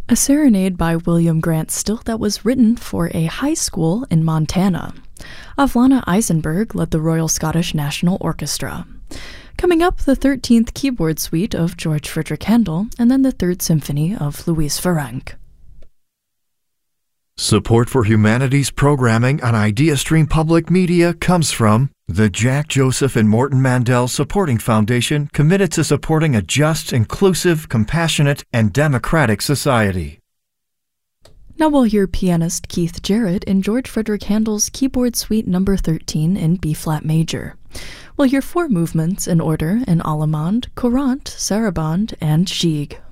A serenade by William Grant Still that was written for a high school in Montana. Avlana Eisenberg led the Royal Scottish National Orchestra. Coming up, the 13th keyboard suite of George Frideric Handel, and then the 3rd Symphony of Louis Virenque. Support for humanities programming on IdeaStream Public Media comes from the Jack Joseph and Morton Mandel Supporting Foundation, committed to supporting a just, inclusive, compassionate, and democratic society. Now we'll hear pianist Keith Jarrett in George Frideric Handel's Keyboard Suite No. 13 in B-flat major. We'll hear 4 movements in order in Allemande, Courant, Sarabande, and Gigue.